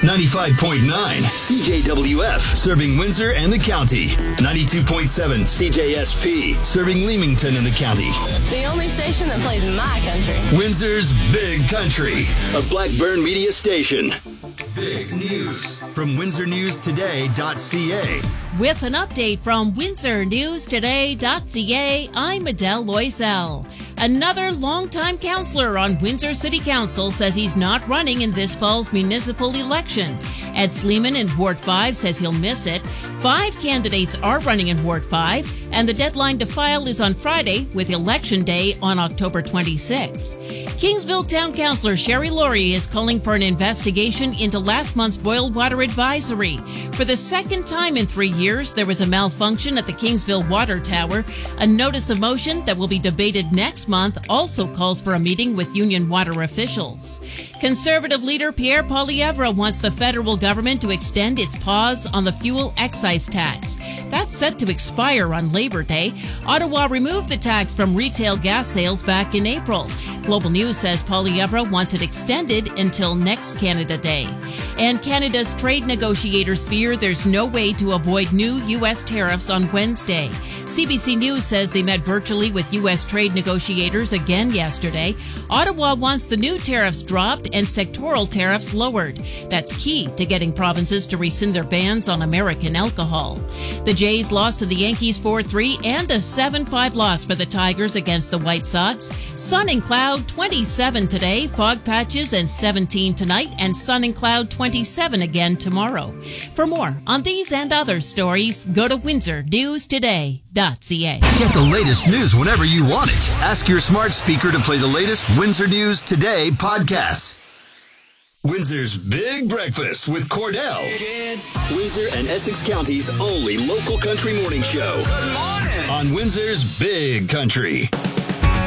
95.9 CJWF, serving Windsor and the county. 92.7 CJSP, serving Leamington and the county. The only station that plays my country. Windsor's Big Country, a Blackburn media station. Big news from WindsorNewsToday.ca. With an update from WindsorNewsToday.ca, I'm Adele Loisel. Another longtime counselor on Windsor City Council says he's not running in this fall's municipal election. Ed Sleeman in Ward 5 says he'll miss it. 5 candidates are running in Ward 5, and the deadline to file is on Friday, with Election Day on October 26. Kingsville Town Councillor Sherry Laurie is calling for an investigation into last month's boil water advisory. For the second time in 3 years, there was a malfunction at the Kingsville Water Tower. A notice of motion that will be debated next month also calls for a meeting with Union Water officials. Conservative leader Pierre Poilievre wants the federal government to extend its pause on the fuel excise tax. That's set to expire on Labor Day. Ottawa removed the tax from retail gas sales back in April. Global News says Poilievre wants it extended until next Canada Day. And Canada's trade negotiators fear there's no way to avoid new U.S. tariffs on Wednesday. CBC News says they met virtually with U.S. trade negotiators again yesterday. Ottawa wants the new tariffs dropped and sectoral tariffs lowered. That's key to getting provinces to rescind their bans on American alcohol. The Jays lost to the Yankees 4-3 and a 7-5 loss for the Tigers against the White Sox. Sun and cloud 27 today, fog patches and 17 tonight, and sun and cloud 27 again tomorrow. For more on these and other stories, go to WindsorNewsToday.ca. Get the latest news whenever you want it. Ask your smart speaker to play the latest Windsor News Today podcast. Windsor's Big Breakfast with Cordell. Windsor and Essex County's only local country morning show. Good morning. On Windsor's Big Country.